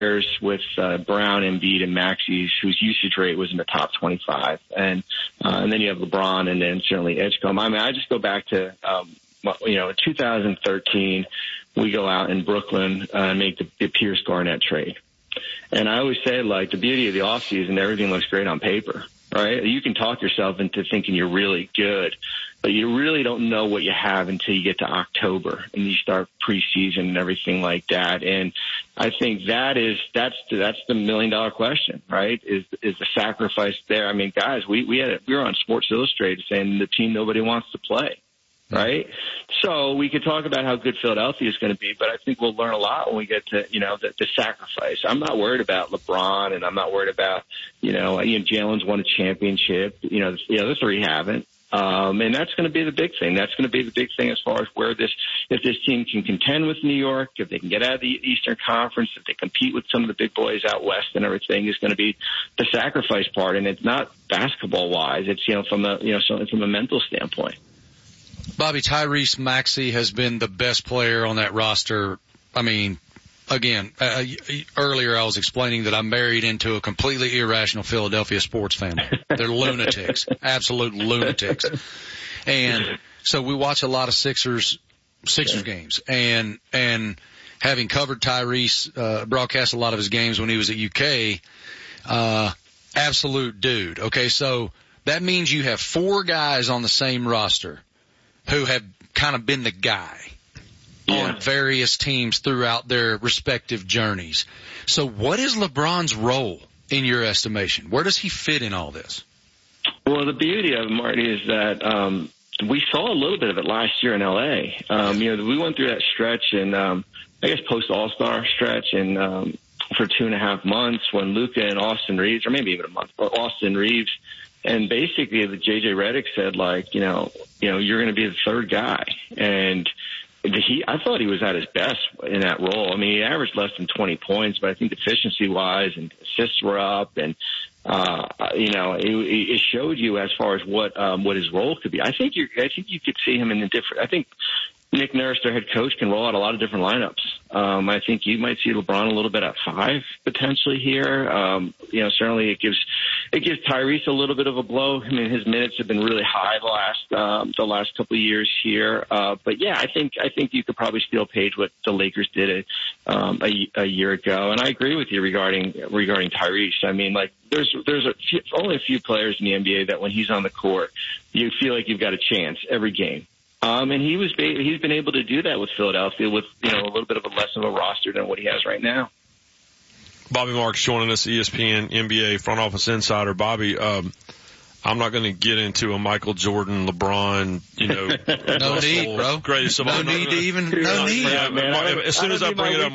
with Brown, Embiid, and Maxey, whose usage rate was in the top 25. And then you have LeBron and then certainly Edgecombe. I mean, I just go back to, in 2013, we go out in Brooklyn and make the Pierce Garnett trade. And I always say, like, the beauty of the offseason, everything looks great on paper, right? You can talk yourself into thinking you're really good, but you really don't know what you have until you get to October and you start preseason and everything like that. And I think that's the $1 million question, right? Is the sacrifice there? I mean, guys, we were on Sports Illustrated saying the team nobody wants to play. Right? So we could talk about how good Philadelphia is going to be, but I think we'll learn a lot when we get to, the sacrifice. I'm not worried about LeBron, and I'm not worried about, Jalen's won a championship. The other three haven't. And that's going to be the big thing. That's going to be the big thing as far as if this team can contend with New York, if they can get out of the Eastern Conference, if they compete with some of the big boys out west and everything, is going to be the sacrifice part. And it's not basketball wise. It's, from a mental standpoint. Bobby, Tyrese Maxey has been the best player on that roster. I mean, again, earlier I was explaining that I'm married into a completely irrational Philadelphia sports family. They're lunatics, absolute lunatics. And so we watch a lot of Sixers games. And having covered Tyrese, broadcast a lot of his games when he was at UK, absolute dude. Okay, so that means you have 4 guys on the same roster who have kind of been the guy on various teams throughout their respective journeys. So what is LeBron's role in your estimation? Where does he fit in all this? Well, the beauty of it, Marty, is that we saw a little bit of it last year in L.A. We went through that stretch and I guess post-All-Star stretch and for 2.5 months when Luka and Austin Reeves, or maybe even a month, Austin Reeves, and basically the J.J. Redick said, like, you're going to be the third guy. And I thought he was at his best in that role. I mean, he averaged less than 20 points, but I think efficiency-wise and assists were up. And, it showed you as far as what his role could be. I think you could see him in I think Nick Nurse, their head coach, can roll out a lot of different lineups. I think you might see LeBron a little bit at 5 potentially here. Certainly it gives Tyrese a little bit of a blow. I mean, his minutes have been really high the last couple of years here. But yeah, I think you could probably steal page what the Lakers did a year ago. And I agree with you regarding Tyrese. I mean, like there's only a few players in the NBA that when he's on the court, you feel like you've got a chance every game. And he's been able to do that with Philadelphia with, a little bit of a less of a roster than what he has right now. Bobby Marks joining us, ESPN NBA front office insider. Bobby, I'm not going to get into a Michael Jordan, LeBron, no need, bro. Greatest of all. No need. Yeah, man. As soon as I bring it up,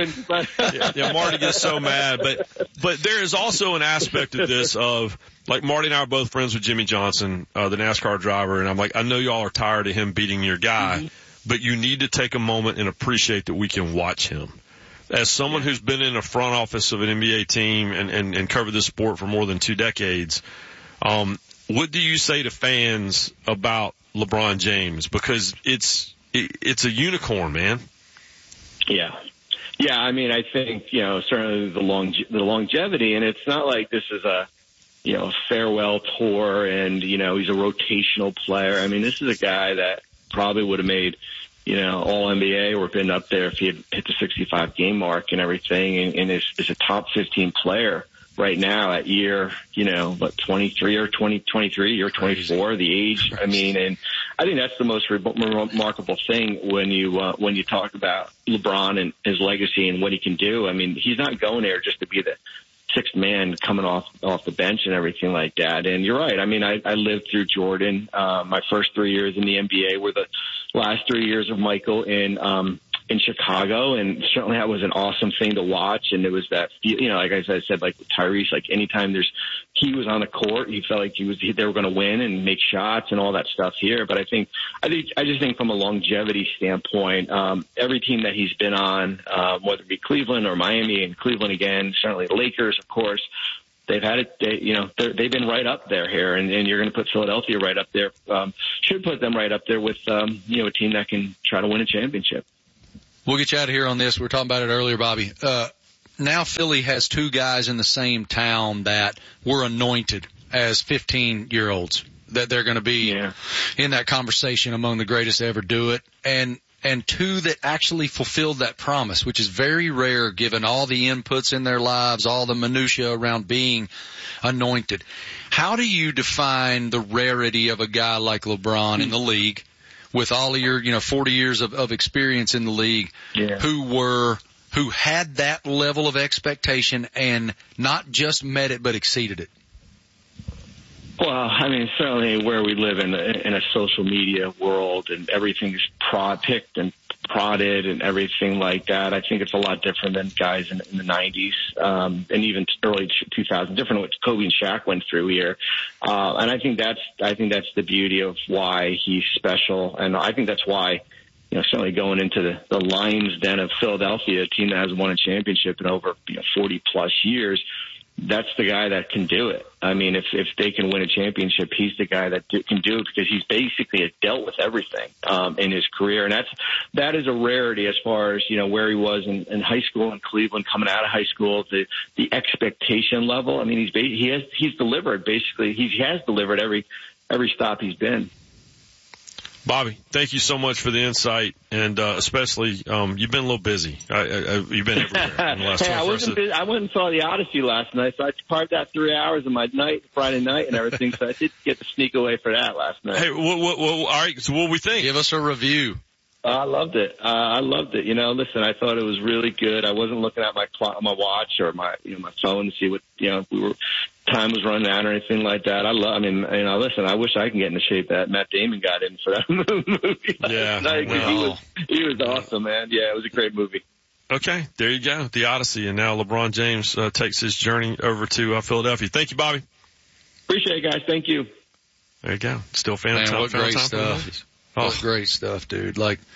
Marty gets so mad. But there is also an aspect of this of, like, Marty and I are both friends with Jimmy Johnson, the NASCAR driver, and I'm like, I know y'all are tired of him beating your guy, but you need to take a moment and appreciate that we can watch him. As someone who's been in the front office of an NBA team and covered this sport for more than 2 decades, what do you say to fans about LeBron James? Because it's a unicorn, man. Yeah. Yeah, I mean, I think, certainly the longevity, and it's not like this is a farewell tour and, he's a rotational player. I mean, this is a guy that probably would have made, all NBA or been up there if he had hit the 65 game mark and everything, and is a top 15 player right now at year, 23 or 23 or 24, the age. I mean, and I think that's the most remarkable thing when you talk about LeBron and his legacy and what he can do. I mean, he's not going there just to be the 6th man coming off the bench and everything like that. And you're right. I mean, I lived through Jordan. My first 3 years in the NBA were the last 3 years of Michael in Chicago, and certainly that was an awesome thing to watch. And it was that, like I said, like with Tyrese, like anytime he was on the court, he felt like they were going to win and make shots and all that stuff here. But I just think from a longevity standpoint, every team that he's been on, whether it be Cleveland or Miami, and Cleveland again, certainly the Lakers, of course, they've had it. They've been right up there here, and you're going to put Philadelphia right up there. Should put them right up there with a team that can try to win a championship. We'll get you out of here on this. We were talking about it earlier, Bobby. now Philly has two guys in the same town that were anointed as 15-year-olds, that they're going to be in that conversation among the greatest to ever do it, and two that actually fulfilled that promise, which is very rare given all the inputs in their lives, all the minutia around being anointed. How do you define the rarity of a guy like LeBron in the league with all of your, 40 years of experience in the league, who had that level of expectation and not just met it but exceeded it? Well, I mean, certainly where we live in a social media world and everything's picked and prodded and everything like that, I think it's a lot different than guys in the 90s and even early 2000s, different what Kobe and Shaq went through here. And I think that's the beauty of why he's special, and I think that's why, certainly going into the Lions Den of Philadelphia, a team that hasn't won a championship in over 40 plus years. That's the guy that can do it. I mean, if they can win a championship, he's the guy that can do it because he's basically dealt with everything in his career, and that is a rarity as far as where he was in high school in Cleveland, coming out of high school, the expectation level. I mean, he's delivered basically. He has delivered every stop he's been. Bobby, thank you so much for the insight, and especially you've been a little busy. You've been everywhere in the last 24 hours. I went and saw the Odyssey last night, so I carved out 3 hours of my night, Friday night, and everything. So I did get to sneak away for that last night. Hey, all right. So what we think? Give us a review. I loved it. Listen, I thought it was really good. I wasn't looking at my watch or my phone to see what time was running out or anything like that. Listen, I wish I can get in the shape that Matt Damon got in for that movie last night. He was awesome, man. Yeah, it was a great movie. Okay, there you go. The Odyssey, and now LeBron James takes his journey over to Philadelphia. Thank you, Bobby. Appreciate it, guys. Thank you. There you go. Still fan of time. What great stuff. What great stuff, dude.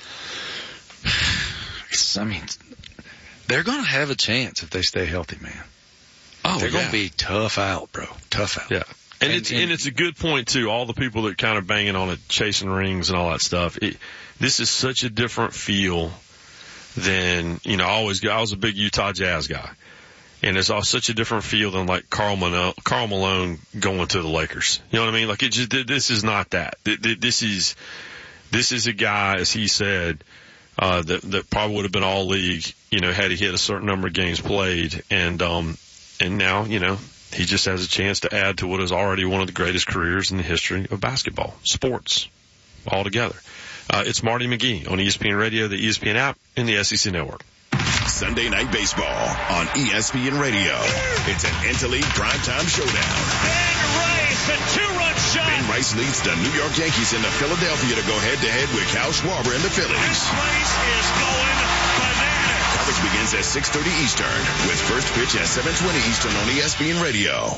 They're going to have a chance if they stay healthy, man. They're going to be tough out, bro. Tough out. Yeah. And it's a good point, too. All the people that kind of banging on it, chasing rings and all that stuff. This is such a different feel than, I was a big Utah Jazz guy. And it's all such a different feel than like Karl Malone going to the Lakers. You know what I mean? This is not that. This is a guy, as he said, that probably would have been all league, had he hit a certain number of games played. And now, he just has a chance to add to what is already one of the greatest careers in the history of basketball, sports, altogether. It's Marty McGee on ESPN Radio, the ESPN app, and the SEC Network. Sunday Night Baseball on ESPN Radio. It's an Interleague primetime showdown. Ben Rice, a two-run shot. Ben Rice leads the New York Yankees into Philadelphia to go head-to-head with Kyle Schwarber and the Phillies. This place is going bananas. Coverage begins at 6:30 Eastern with first pitch at 7:20 Eastern on ESPN Radio.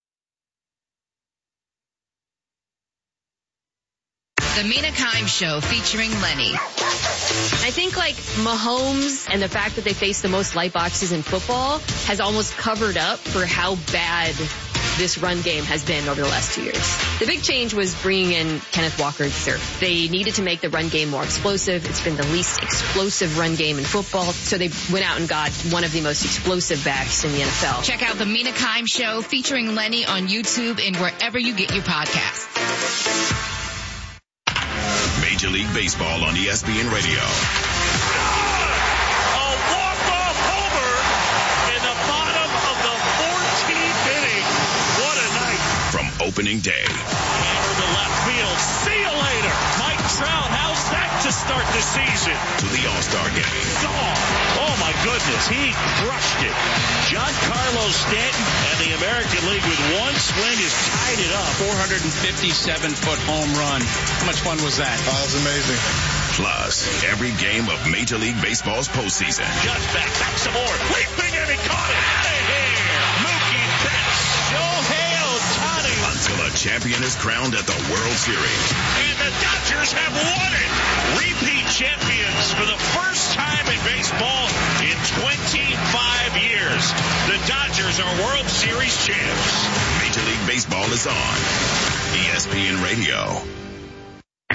The Mina Kimes Show featuring Lenny. I think Mahomes and the fact that they face the most light boxes in football has almost covered up for how bad this run game has been over the last 2 years. The big change was bringing in Kenneth Walker III. They needed to make the run game more explosive. It's been the least explosive run game in football, so they went out and got one of the most explosive backs in the NFL. Check out the Mina Kimes Show featuring Lenny on YouTube and wherever you get your podcasts. Major League Baseball on ESPN Radio. A walk-off homer in the bottom of the 14th inning. What a night. From opening day. Hammer to left field. See you later. Mike Trout, how's that to start the season? To the All-Star game. Gone. Oh, my goodness. He crushed it. Giancarlo Stanton and the American League with one swing has tied it up. 457-foot home run. How much fun was that? Oh, it was amazing. Plus, every game of Major League Baseball's postseason. Just back some more. Leaping and he caught it. Out of here. Mookie Betts. Shohei Ohtani. Until a champion is crowned at the World Series. And the Dodgers have won it. Repeat champions for the first time in baseball in 25 years. The Dodgers are World Series champs. Major League Baseball is on ESPN Radio.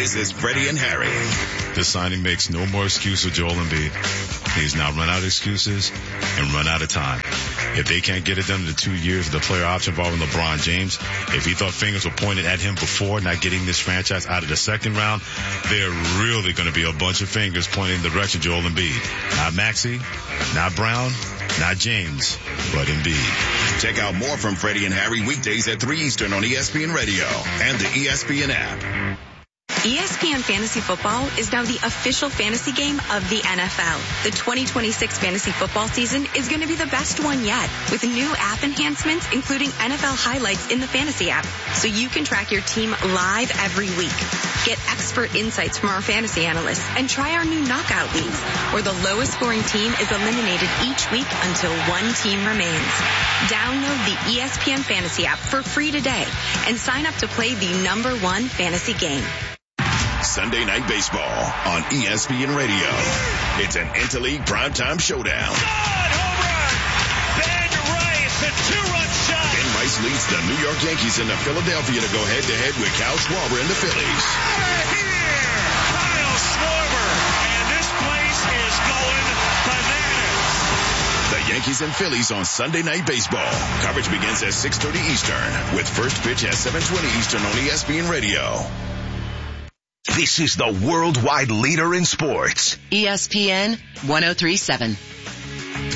This is Freddie and Harry. This signing makes no more excuse for Joel Embiid. He's now run out of excuses and run out of time. If they can't get it done in the 2 years of the player option involving LeBron James, if he thought fingers were pointed at him before not getting this franchise out of the second round, there are really going to be a bunch of fingers pointing in the direction of Joel Embiid. Not Maxey, not Brown, not James, but Embiid. Check out more from Freddie and Harry weekdays at 3 Eastern on ESPN Radio and the ESPN app. ESPN Fantasy Football is now the official fantasy game of the NFL. The 2026 fantasy football season is going to be the best one yet, with new app enhancements, including NFL highlights in the fantasy app, so you can track your team live every week. Get expert insights from our fantasy analysts and try our new knockout leagues, where the lowest scoring team is eliminated each week until one team remains. Download the ESPN Fantasy app for free today and sign up to play the #1 fantasy game. Sunday Night Baseball on ESPN Radio. It's an Interleague primetime showdown. Home run! Ben Rice, a 2-run shot. Ben Rice leads the New York Yankees into Philadelphia to go head-to-head with Kyle Schwarber and the Phillies. Out of here! Kyle Schwarber, and this place is going bananas. The Yankees and Phillies on Sunday Night Baseball. Coverage begins at 6:30 Eastern with first pitch at 7:20 Eastern on ESPN Radio. This is the worldwide leader in sports. ESPN 103.7.